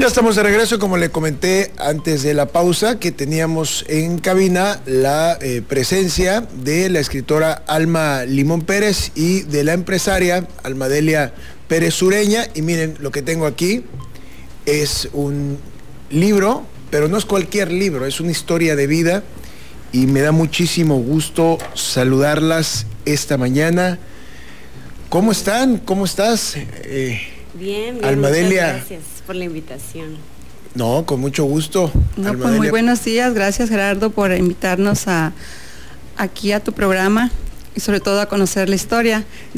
estamos de regreso, como le comenté antes de la pausa, que teníamos en cabina la presencia de la escritora Alma Limón Pérez y de la empresaria Almadelia Pérez Ureña. Y miren, lo que tengo aquí es un libro, pero no es cualquier libro, es una historia de vida y me da muchísimo gusto saludarlas esta mañana. ¿Cómo están? ¿Cómo estás? Bien, Almadelia. muchas gracias por la invitación. No, con mucho gusto. No, pues muy buenos días, gracias Gerardo por invitarnos aquí a tu programa y sobre todo a conocer la historia